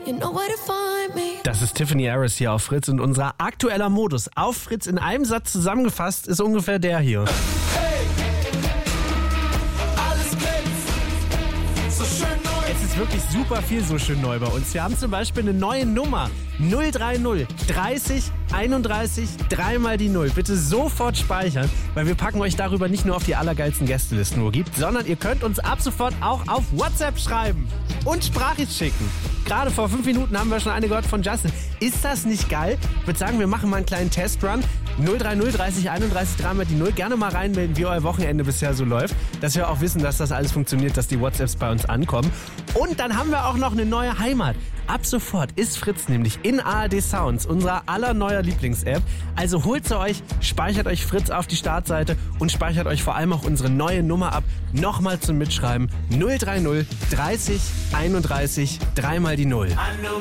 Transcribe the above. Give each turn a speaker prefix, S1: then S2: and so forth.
S1: You know where to find me.
S2: Das ist Tiffany Harris hier auf Fritz und unser aktueller Modus auf Fritz in einem Satz zusammengefasst ist ungefähr der hier.
S3: Hey, alles glänzt, so schön neu.
S2: Es ist wirklich super viel so schön neu bei uns. Wir haben zum Beispiel eine neue Nummer. 030 30 31 3 die 0. Bitte sofort speichern, weil wir packen euch darüber nicht nur auf die allergeilsten Gästelisten, wo es gibt, sondern ihr könnt uns ab sofort auch auf WhatsApp schreiben und Sprachricht schicken. Gerade vor 5 Minuten haben wir schon eine gehört von Justin. Ist das nicht geil? Ich würde sagen, wir machen mal einen kleinen Testrun. 030 30 31 3 die 0. Gerne mal reinmelden, wie euer Wochenende bisher so läuft. Dass wir auch wissen, dass das alles funktioniert, dass die WhatsApps bei uns ankommen. Und dann haben wir auch noch eine neue Heimat. Ab sofort ist Fritz nämlich in ARD Sounds, unserer aller neuer Lieblings-App. Also holt sie euch, speichert euch Fritz auf die Startseite und speichert euch vor allem auch unsere neue Nummer ab. Nochmal zum Mitschreiben 030 30 31 3 die 0.